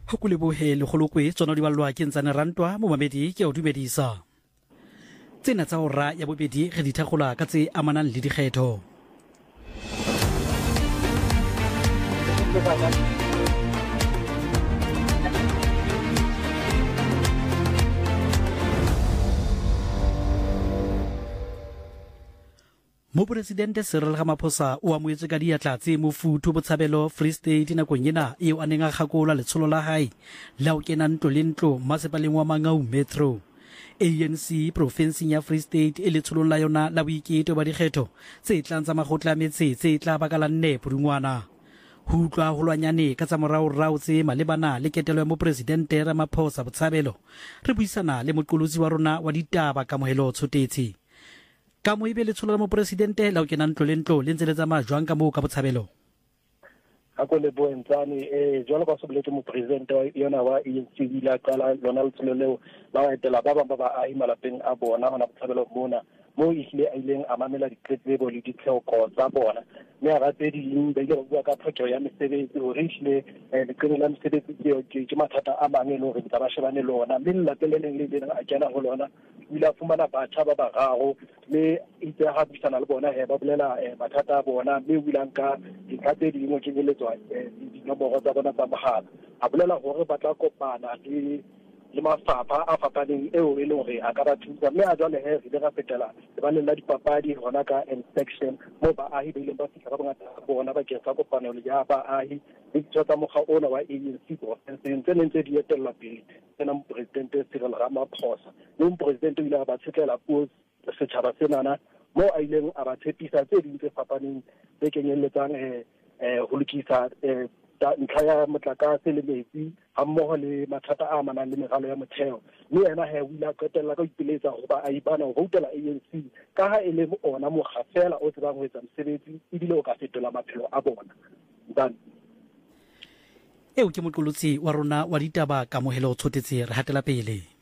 Ho kulebohe le kgolokwe tsona di ballwa ke ntsane rantwa mo mamedi ke o dumedisa. Tsena tsa hora ya bobedi re di thagola ka tse amanang le dikgetho. Mopresidente Cyril Ramaphosa o amoetse ka diatla tse mofuthu Botshabelo Free State nakong ena eo a neng a kgakola letsholo la hae la ho kena ntlo le ntlo masepaleng wa Mangaung Metro. ANC provinseng ya Free State e letsholong la yona la boiketlo ba dikgetho tse tlang tsa makgotla a metse tse tla baka la nne Pudungwana. Ho utlwa holwanyane ka tsa morao tse malebana le ketelo ya mopresidente Ramaphosa Botshabelo, re buisana le moqolotsi wa rona wa ditaba Kamohelo Tshotetse. Ka mo ibe letsholo la mopresidente la ho kena ntlo le ntlo le ntse le tsamaya jwang ka moo ka Botshabelo? A ko le boentsane jwalo ka soboletse mopresidente yona wa ANC la qala lona letsholo leo la ho etela ba bang ba baahi malapeng a bona hona Botshabelo mona mo ihle a ileng a mamela ditletlebo le ditlhoko tsa bona mme a ratse ding ba ile ba bua ka tlhokeho ya mesebetsi hore ihle leqeme la mesebetsi ke mathata a mang e le hore ba shebane le ona mme lateleleng le leng a kena ho lona ile a fumana batjha ba bararo mme itse ha buisana le bona ba bolela mathata a bona mme o ilang ka dikhatse ding o kenyeletswa dinomoro tsa bona tsa mohala a bolela hore ba tla kopana le mafapha a fapaneng eo e leng hore a ka ba thusa mme a jwale re le ra fetela lebaleng la dipapadi hona ka inspection mo baahi ba ileng ba fihla ka bongata bona bakeng sa kopano ya baahi le ditho tsa mokga ona wa ANC profenseng tse neng tse di etella pele tsena mopresidente Cyril Ramaphosa mme mopresidente o ile a ba tshetlela puo setjhaba senana mo a ileng a ba tshepisa tse ding tse fapaneng tse kenyelletsang ho lokisa ntlha ya motlakase le metsi hammoho le mathata a amanang le meralo ya motheo mme yena o ile a qetella ka ho ipiletsa ho baahi bana ho voutela ANC ka ha e le ona mokga fela o tsebang ho etsa mosebetsi ebile o ka fetola maphelo a bona. Eo ke moqolotsi wa rona wa ditaba Kamohelo Tshotetse, re hatela pele.